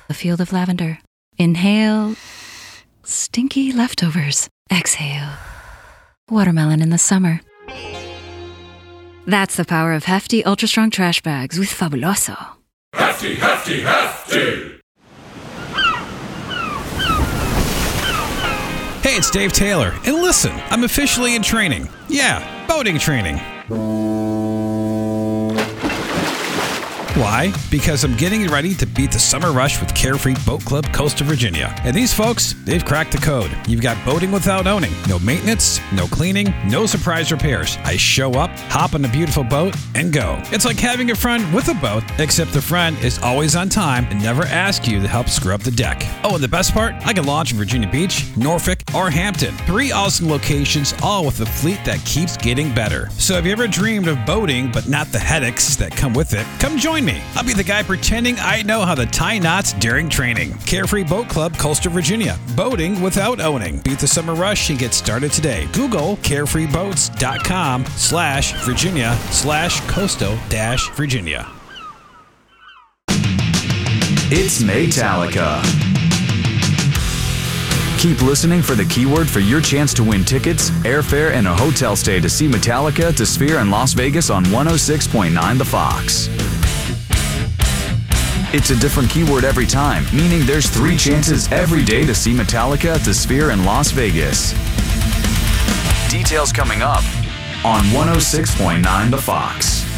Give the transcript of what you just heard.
a field of lavender. Inhale, stinky leftovers. Exhale, watermelon in the summer. That's the power of Hefty Ultra Strong Trash Bags with Fabuloso. Hefty, hefty, hefty! Hey, it's Dave Taylor, and listen, I'm officially in training. Yeah, boating training. Why? Because I'm getting ready to beat the summer rush with Carefree Boat Club Coastal Virginia. And these folks, they've cracked the code. You've got boating without owning. No maintenance, no cleaning, no surprise repairs. I show up, hop on a beautiful boat, and go. It's like having a friend with a boat, except the friend is always on time and never asks you to help scrub the deck. Oh, and the best part? I can launch in Virginia Beach, Norfolk, or Hampton. 3 awesome locations, all with a fleet that keeps getting better. So if you ever dreamed of boating, but not the headaches that come with it, come join me. I'll be the guy pretending I know how to tie knots during training. Carefree Boat Club, Coastal Virginia. Boating without owning. Beat the summer rush and get started today. Google carefreeboats.com/Virginia/coastal-Virginia. It's Maytalica. Keep listening for the keyword for your chance to win tickets, airfare, and a hotel stay to see Metallica at the Sphere in Las Vegas on 106.9 The Fox. It's a different keyword every time, meaning there's 3 chances every day to see Metallica at the Sphere in Las Vegas. Details coming up on 106.9 The Fox.